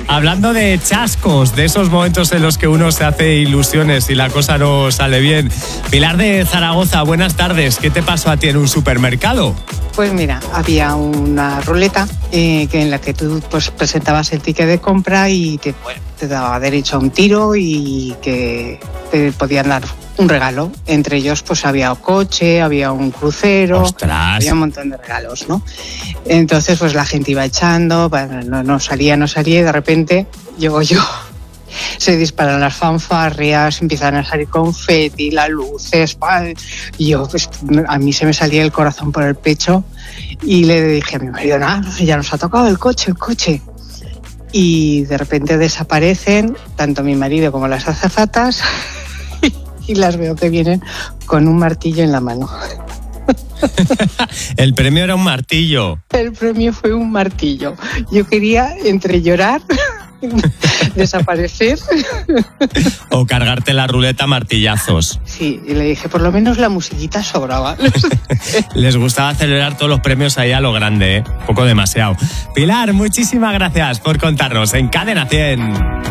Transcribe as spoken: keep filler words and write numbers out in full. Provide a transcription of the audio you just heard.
Hablando de chascos, de esos momentos en los que uno se hace ilusiones y la cosa no sale bien. Pilar de Zaragoza, buenas tardes. ¿Qué te pasó a ti en un supermercado? Pues mira, había una ruleta eh, que en la que tú pues, presentabas el ticket de compra y te, bueno, te daba derecho a un tiro y que te podían dar un regalo. Entre ellos pues había un coche, había un crucero, ¡ostras! Había un montón de regalos, ¿no? Entonces pues la gente iba echando, bueno, no, no salía, no salía y de repente llego yo. Se disparan las fanfarrias, empiezan a salir confeti, las luces, ¡pal! Y yo, pues, a mí se me salía el corazón por el pecho y le dije a mi marido, nada, ya nos ha tocado el coche, el coche. Y de repente desaparecen tanto mi marido como las azafatas y las veo que vienen con un martillo en la mano. El premio era un martillo. El premio fue un martillo. Yo quería entre llorar, desaparecer o cargarte la ruleta a martillazos. Sí, y le dije, por lo menos la musiquita sobraba. Les gustaba celebrar todos los premios ahí a lo grande, ¿eh? Un poco demasiado. Pilar, muchísimas gracias por contarnos en Cadena cien.